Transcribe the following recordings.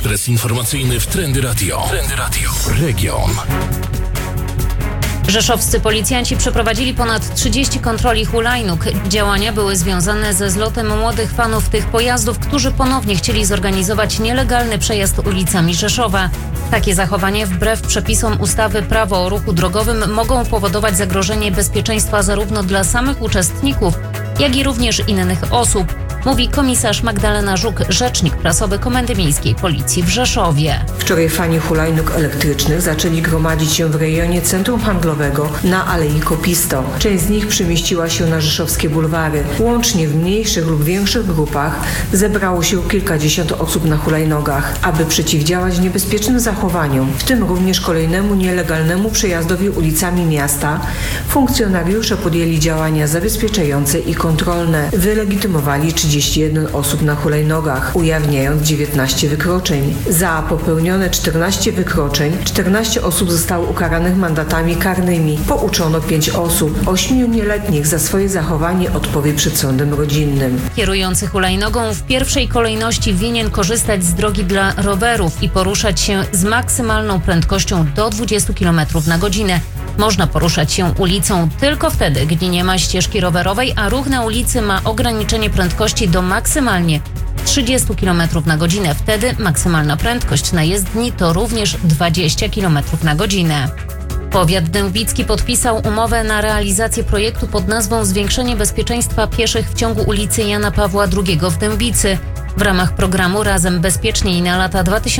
Ekspres informacyjny w Trendy Radio. Trendy Radio. Region. Rzeszowscy policjanci przeprowadzili ponad 30 kontroli hulajnóg. Działania były związane ze zlotem młodych fanów tych pojazdów, którzy ponownie chcieli zorganizować nielegalny przejazd ulicami Rzeszowa. Takie zachowanie wbrew przepisom ustawy Prawo o ruchu drogowym mogą powodować zagrożenie bezpieczeństwa zarówno dla samych uczestników, jak i również innych osób, mówi komisarz Magdalena Żuk, rzecznik prasowy Komendy Miejskiej Policji w Rzeszowie. Wczoraj fani hulajnóg elektrycznych zaczęli gromadzić się w rejonie centrum handlowego na Alei Kopisto. Część z nich przemieściła się na rzeszowskie bulwary. Łącznie w mniejszych lub większych grupach zebrało się kilkadziesiąt osób na hulajnogach. Aby przeciwdziałać niebezpiecznym zachowaniom, w tym również kolejnemu nielegalnemu przejazdowi ulicami miasta, funkcjonariusze podjęli działania zabezpieczające i kontrolne. Wylegitymowali 31 osób na hulajnogach, ujawniając 19 wykroczeń. Za popełnione 14 wykroczeń 14 osób zostało ukaranych mandatami karnymi. Pouczono 5 osób. 8 nieletnich za swoje zachowanie odpowie przed sądem rodzinnym. Kierujący hulajnogą w pierwszej kolejności winien korzystać z drogi dla rowerów i poruszać się z maksymalną prędkością do 20 km na godzinę. Można poruszać się ulicą tylko wtedy, gdy nie ma ścieżki rowerowej, a ruch na ulicy ma ograniczenie prędkości do maksymalnie 30 km na godzinę. Wtedy maksymalna prędkość na jezdni to również 20 km na godzinę. Powiat dębicki podpisał umowę na realizację projektu pod nazwą Zwiększenie bezpieczeństwa pieszych w ciągu ulicy Jana Pawła II w Dębicy. W ramach programu Razem Bezpieczniej na lata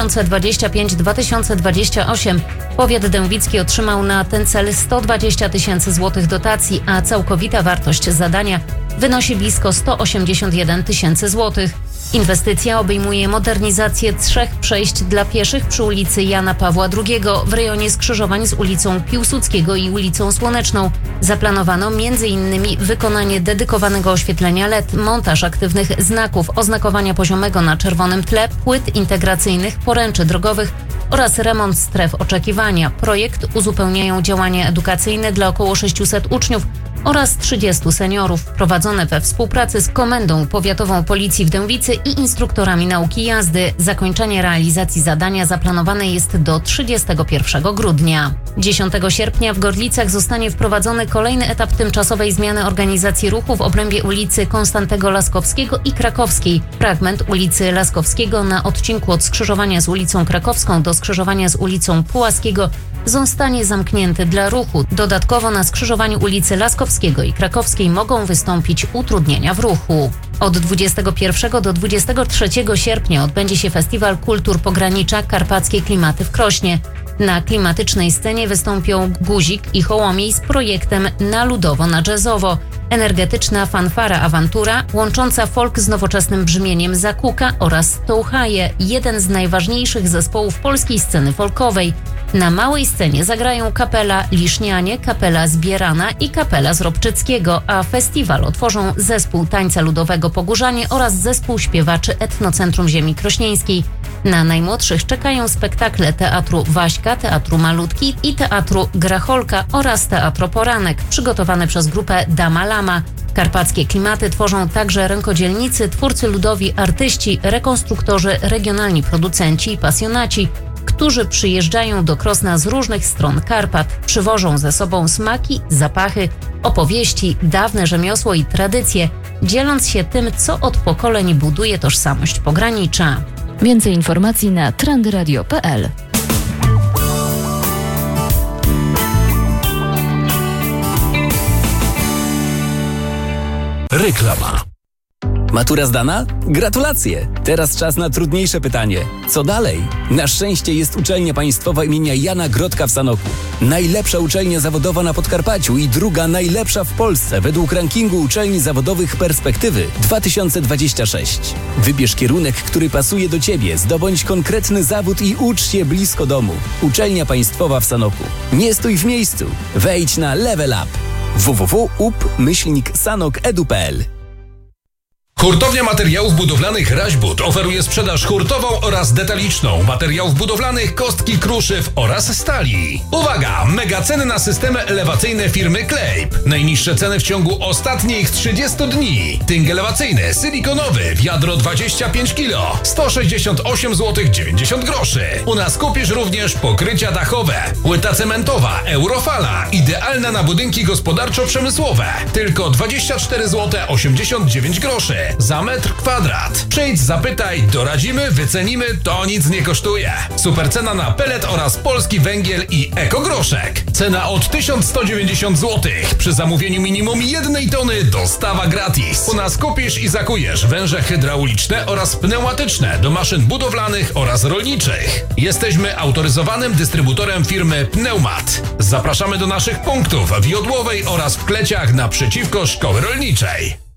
2025-2028 powiat dębicki otrzymał na ten cel 120 000 złotych dotacji, a całkowita wartość zadania wynosi blisko 181 000 złotych. Inwestycja obejmuje modernizację 3 przejść dla pieszych przy ulicy Jana Pawła II w rejonie skrzyżowań z ulicą Piłsudskiego i ulicą Słoneczną. Zaplanowano m.in. wykonanie dedykowanego oświetlenia LED, montaż aktywnych znaków, oznakowania poziomego na czerwonym tle, płyt integracyjnych, poręczy drogowych oraz remont stref oczekiwania. Projekt uzupełniają działania edukacyjne dla około 600 uczniów oraz 30 seniorów, prowadzone we współpracy z Komendą Powiatową Policji w Dębicy i instruktorami nauki jazdy. Zakończenie realizacji zadania zaplanowane jest do 31 grudnia. 10 sierpnia w Gorlicach zostanie wprowadzony kolejny etap tymczasowej zmiany organizacji ruchu w obrębie ulicy Konstantego Laskowskiego i Krakowskiej. Fragment ulicy Laskowskiego na odcinku od skrzyżowania z ulicą Krakowską do skrzyżowania z ulicą Pułaskiego zostanie zamknięty dla ruchu. Dodatkowo na skrzyżowaniu ulicy Laskowskiego i Krakowskiej mogą wystąpić utrudnienia w ruchu. Od 21 do 23 sierpnia odbędzie się Festiwal Kultur Pogranicza Karpackie Klimaty w Krośnie. Na klimatycznej scenie wystąpią Guzik i Hołomiej z projektem Na ludowo, na jazzowo. Energetyczna fanfara Awantura, łącząca folk z nowoczesnym brzmieniem Zakuka oraz Touhaje, jeden z najważniejszych zespołów polskiej sceny folkowej. Na małej scenie zagrają kapela Lisznianie, kapela Zbierana i kapela z Robczyckiego, a festiwal otworzą zespół tańca ludowego Pogórzanie oraz zespół śpiewaczy Etnocentrum Ziemi Krośnieńskiej. Na najmłodszych czekają spektakle Teatru Waśka, Teatru Malutki i Teatru Gracholka oraz Teatro Poranek, przygotowane przez grupę Dama Lama. Karpackie klimaty tworzą także rękodzielnicy, twórcy ludowi, artyści, rekonstruktorzy, regionalni producenci i pasjonaci, którzy przyjeżdżają do Krosna z różnych stron Karpat. Przywożą ze sobą smaki, zapachy, opowieści, dawne rzemiosło i tradycje, dzieląc się tym, co od pokoleń buduje tożsamość pogranicza. Więcej informacji na trendyradio.pl. Reklama. Matura zdana? Gratulacje! Teraz czas na trudniejsze pytanie. Co dalej? Na szczęście jest uczelnia państwowa imienia Jana Grodka w Sanoku. Najlepsza uczelnia zawodowa na Podkarpaciu i druga najlepsza w Polsce według rankingu uczelni zawodowych Perspektywy 2026. Wybierz kierunek, który pasuje do Ciebie, zdobądź konkretny zawód i ucz się blisko domu. Uczelnia państwowa w Sanoku. Nie stój w miejscu. Wejdź na Level Up. www.up-sanok.edu.pl. Hurtownia Materiałów Budowlanych Raźbud oferuje sprzedaż hurtową oraz detaliczną materiałów budowlanych, kostki, kruszyw oraz stali. Uwaga! Mega ceny na systemy elewacyjne firmy Klejp. Najniższe ceny w ciągu ostatnich 30 dni. Tynk elewacyjny, silikonowy, wiadro 25 kg, 168 zł 90 groszy. U nas kupisz również pokrycia dachowe. Płyta cementowa, Eurofala, idealna na budynki gospodarczo-przemysłowe. Tylko 24 zł 89 groszy za metr kwadrat. Przyjdź, zapytaj, doradzimy, wycenimy, to nic nie kosztuje. Super cena na pelet oraz polski węgiel i ekogroszek. Cena od 1190 zł. Przy zamówieniu minimum 1 tony dostawa gratis. U nas kupisz i zakujesz węże hydrauliczne oraz pneumatyczne do maszyn budowlanych oraz rolniczych. Jesteśmy autoryzowanym dystrybutorem firmy Pneumat. Zapraszamy do naszych punktów w Jodłowej oraz w Kleciach naprzeciwko Szkoły Rolniczej.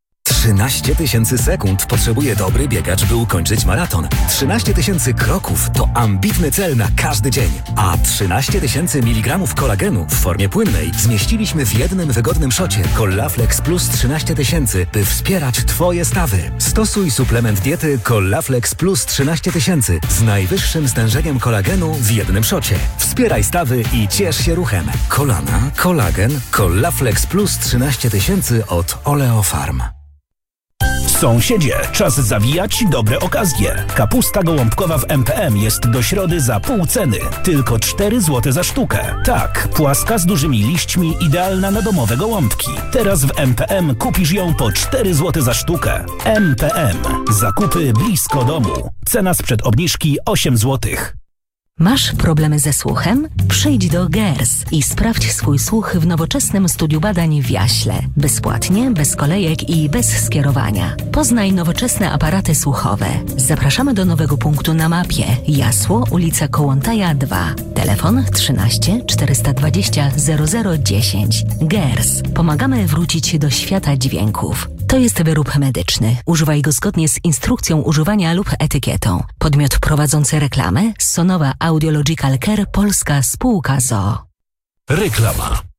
13 000 sekund potrzebuje dobry biegacz, by ukończyć maraton. 13 000 kroków to ambitny cel na każdy dzień. A 13 000 mg kolagenu w formie płynnej zmieściliśmy w jednym wygodnym szocie Collaflex Plus 13 000, by wspierać Twoje stawy. Stosuj suplement diety Collaflex Plus 13 000 z najwyższym stężeniem kolagenu w jednym szocie. Wspieraj stawy i ciesz się ruchem. Kolana, kolagen, Collaflex Plus 13 000 od Oleofarm. Sąsiedzie, czas zawijać dobre okazje. Kapusta gołąbkowa w MPM jest do środy za pół ceny. Tylko 4 zł za sztukę. Tak, płaska z dużymi liśćmi, idealna na domowe gołąbki. Teraz w MPM kupisz ją po 4 zł za sztukę. MPM. Zakupy blisko domu. Cena sprzed obniżki 8 zł. Masz problemy ze słuchem? Przyjdź do GERS i sprawdź swój słuch w nowoczesnym studiu badań w Jaśle. Bezpłatnie, bez kolejek i bez skierowania. Poznaj nowoczesne aparaty słuchowe. Zapraszamy do nowego punktu na mapie. Jasło, ulica Kołątaja 2. Telefon 13 420 0010. GERS. Pomagamy wrócić do świata dźwięków. To jest wyrób medyczny. Używaj go zgodnie z instrukcją używania lub etykietą. Podmiot prowadzący reklamę Sonowa Audiological Care Polska Spółka ZOO. Reklama.